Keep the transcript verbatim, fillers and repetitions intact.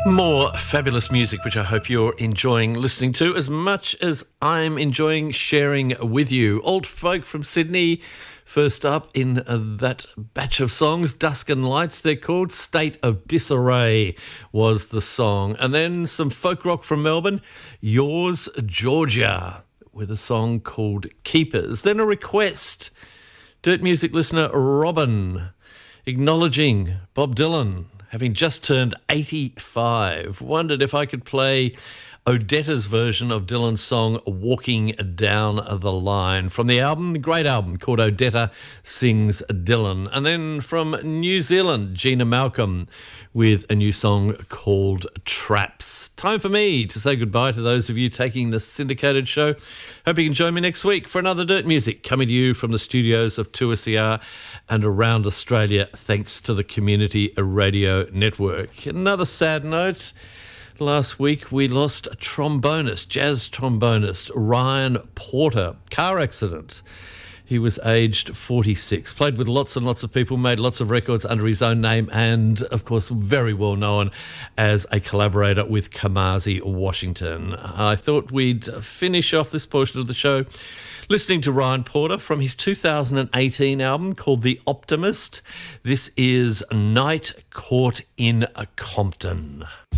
More fabulous music, which I hope you're enjoying listening to as much as I'm enjoying sharing with you. Old folk from Sydney, first up in uh, that batch of songs, Dusk and Lights, they're called. State of Disarray was the song. And then some folk rock from Melbourne, Yours, Georgia, with a song called Keepers. Then a request, Dirt Music listener Robin, acknowledging Bob Dylan, having just turned eighty-five, wondered if I could play Odetta's version of Dylan's song Walking Down the Line from the album, the great album called Odetta Sings Dylan. And then from New Zealand, Gina Malcolm with a new song called Traps. Time for me to say goodbye to those of you taking the syndicated show. Hope you can join me next week for another Dirt Music coming to you from the studios of two S C R and around Australia, thanks to the Community Radio Network. Another sad note. Last week we lost a trombonist, jazz trombonist, Ryan Porter. Car accident. He was aged forty-six, played with lots and lots of people, made lots of records under his own name and, of course, very well known as a collaborator with Kamasi Washington. I thought we'd finish off this portion of the show listening to Ryan Porter from his two thousand eighteen album called The Optimist. This is Night Court in Compton.